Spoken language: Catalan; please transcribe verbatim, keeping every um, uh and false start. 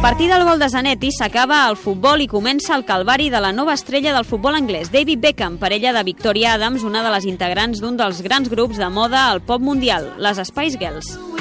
partir del gol de Zanetti s'acaba el futbol i comença el calvari de la nova estrella del futbol anglès, David Beckham, parella de Victoria Adams, una de les integrants d'un dels grans grups de moda al pop mundial, les Spice Girls.